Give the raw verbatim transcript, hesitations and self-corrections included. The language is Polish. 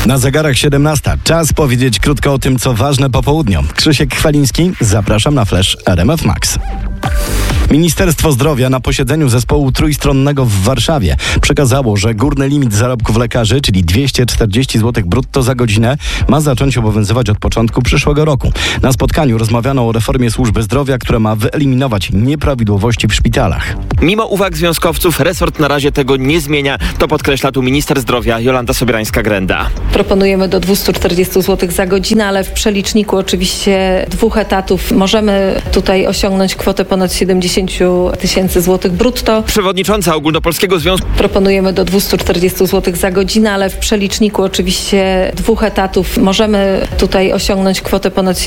Na zegarach siedemnasta. Czas powiedzieć krótko o tym, co ważne po południu. Krzysiek Chwaliński, zapraszam na Flash R M F Max. Ministerstwo Zdrowia na posiedzeniu zespołu trójstronnego w Warszawie przekazało, że górny limit zarobków lekarzy, czyli dwieście czterdzieści złotych brutto za godzinę, ma zacząć obowiązywać od początku przyszłego roku. Na spotkaniu rozmawiano o reformie służby zdrowia, która ma wyeliminować nieprawidłowości w szpitalach. Mimo uwag związkowców resort na razie tego nie zmienia. To podkreśla tu minister zdrowia Jolanta Sobierańska-Grenda. Proponujemy do dwieście czterdzieści złotych za godzinę, ale w przeliczniku oczywiście dwóch etatów możemy tutaj osiągnąć kwotę ponad siedemdziesiąt tysięcy złotych brutto. Przewodnicząca Ogólnopolskiego Związku Proponujemy do dwieście czterdzieści złotych za godzinę, ale w przeliczniku oczywiście dwóch etatów możemy tutaj osiągnąć kwotę ponad